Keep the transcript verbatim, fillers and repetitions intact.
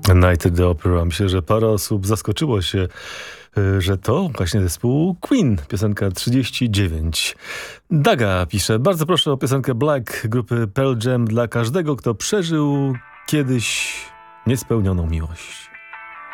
Night at the Opera. Myślę, że parę osób zaskoczyło się, że to właśnie zespół Queen, piosenka trzydzieści dziewięć. Daga pisze: bardzo proszę o piosenkę Black grupy Pearl Jam dla każdego, kto przeżył kiedyś niespełnioną miłość.